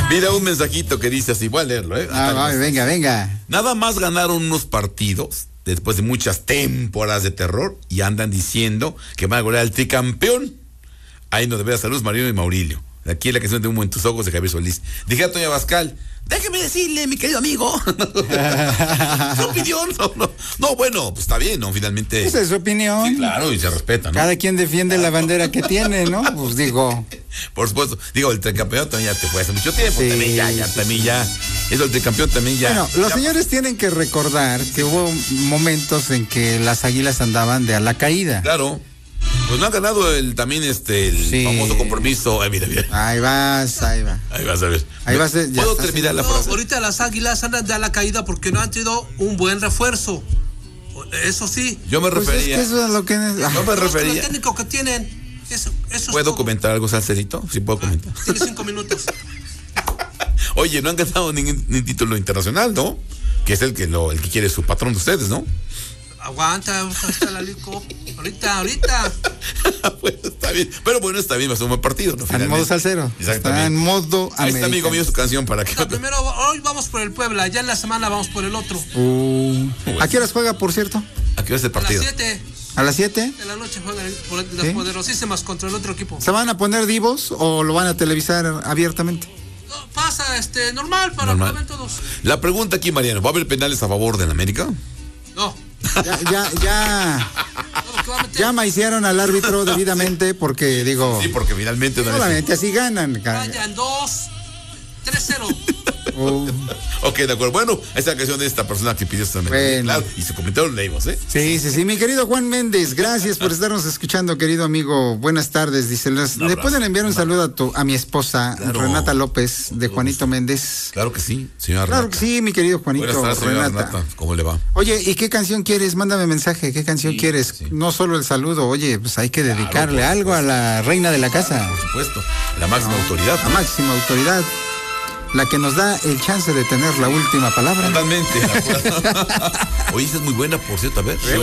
Mira un mensajito que dice así, voy a leerlo, Venga. Nada más ganaron unos partidos después de muchas temporadas de terror y andan diciendo que van a golear al tricampeón. Ahí no, de veras, saludos Mariano y Maurilio. Aquí la canción de Humo en tus ojos de Javier Solís. Dije a Toña Bascal, déjeme decirle, mi querido amigo. Su opinión. No, bueno, pues está bien, ¿no? Finalmente. Esa es su opinión. Sí, claro, y se respeta, ¿no? Cada quien defiende la bandera que tiene, ¿no? Pues digo. Por supuesto. Digo, el tricampeonato ya te fue hace mucho tiempo. Sí. También ya. Eso, el tricampeón también ya. Bueno, los ya señores tienen que recordar que hubo momentos en que las Águilas andaban de a la caída. Claro. Pues no han ganado también el Sí. famoso compromiso. Ay, mira. Ahí vas a ver. Ahí vas a- ya ¿Puedo estás terminar la No, frase? ahorita las Águilas andan de a la caída porque no han tenido un buen refuerzo. Eso sí. Yo me Pues refería. es que eso es lo que... Yo me El refería. técnico que tienen. Eso es ¿Puedo todo. comentar algo, Salcerito? Sí, puedo comentar. Tiene 5 minutos. Oye, no han ganado ningún título internacional, ¿no? Que es el que quiere su patrón de ustedes, ¿no? Aguanta, está la Lico. Ahorita. Bueno, está bien. Pero bueno, está bien, va a ser un buen partido, ¿no? Está en modo salsero. Exactamente. Está en modo Ahí está, americano. amigo mío, su canción para que. No, primero, hoy vamos por el Puebla. Ya en la semana vamos por el otro. ¿A qué horas juega, por cierto? ¿A qué hora es el A las partido? 7 ¿A las 7? de la noche juegan las ¿Sí? poderosísimas contra el otro equipo. ¿Se van a poner divos o lo van a televisar abiertamente? No, pasa normal para que lo ven todos. La pregunta aquí, Mariano, ¿va a haber penales a favor del América? No. Ya maiciaron al árbitro debidamente porque, digo, Sí, porque finalmente solamente así ganan. Vayan 2-3-0. Ok, de acuerdo. Bueno, esa canción de esta persona que pidió esta Bueno. Claro, y su comentario lo leímos, ¿eh? Sí, mi querido Juan Méndez, gracias por estarnos escuchando, querido amigo. Buenas tardes, dice. ¿Le pueden enviar un saludo a mi esposa, Claro. Renata López, de Juanito Méndez? Claro que sí, señora Claro Renata. que sí, mi querido Juanito. Buenas tardes, señora Renata. Renata. ¿Cómo le va? Oye, ¿y qué canción quieres? Mándame mensaje, ¿qué canción quieres? sí. No solo el saludo, oye, pues hay que dedicarle algo a la reina de la casa. Por supuesto. La máxima autoridad. La máxima autoridad, la que nos da el chance de tener la última palabra. Totalmente, de acuerdo. Oye, esa es muy buena, por cierto. A ver.